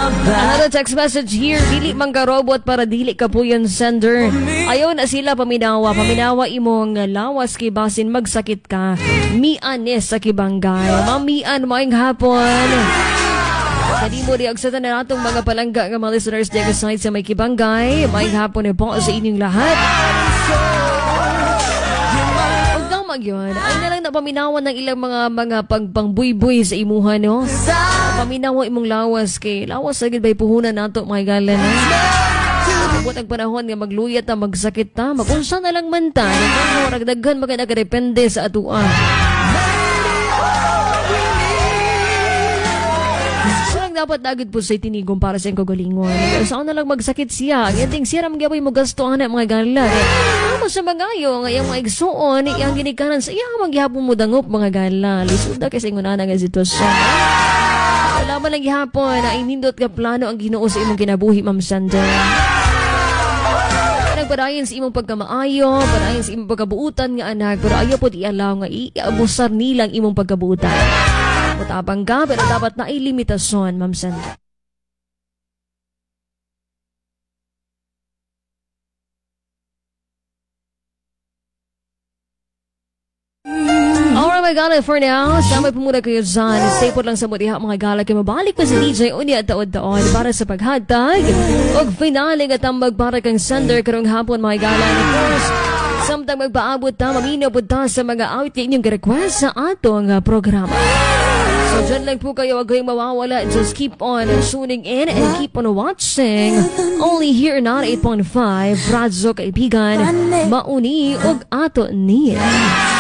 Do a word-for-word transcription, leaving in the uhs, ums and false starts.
Another text message here, dili man ka robot para dili ka po yung sender. Ayaw na sila paminawa. Paminawa imong lawas kay basin magsakit ka. Mianes sa kibanggay. Mamian maing hapon. Kadi mo reaksatan na natong mga palangga ng mga listeners dyan side sa may kibanggay. Maing hapon na po sa inyong lahat. Yun. Ay na lang na paminawan ng ilang mga mga pagpangbuy-buy sa imuha, no? Paminawa imong lawas kay lawas agad ba'y puhunan nato mga galan, no? Abot ang panahon nga magluyat na magsakit ta, magunsa na lang man ta, nagdaghan mga nagadepende sa atuan. Dapat agad po sa itinigong para sa iyong kagalingon. Saan na lang magsakit siya? Ganting siya ram gabay mo gastuhan na mga galan. Ano sa mga iyo, nga iyang mga igsuon, iyang ginikanan sa iyang magyapon mo dangop mga galan. Lisuda kasi nga na nga sitwasyon. Wala man lang gihapon na inindot ka plano ang Ginoo sa imong kinabuhi, Ma'am Sandra. Nagpadayon sa imong pagkamaayo, padayon sa imong pagkabuutan nga anak, pero ayaw po i-allow nga i-abusar nilang imong pagkabuutan. Matabang ka, pero dapat na ilimitasyon, Ma'am Sandra. Alright mga gala, for now, samay po muna kayo dyan. Stay po lang sa mutiha mga gala kayo mabalik pa sa D J Uni at taon-taon para sa paghatag o finale at tambag para kang sender karong hapon mga gala. And of course, samtang magpaabot ta, maminaw po ta sa mga out na inyong request sa atong uh, programa. So dyan lang po kayo, wag kayong mawawala. Just keep on tuning in and keep on watching. Only here in ninety-eight point five, Radyo Kaibigan, mauni og ato ni.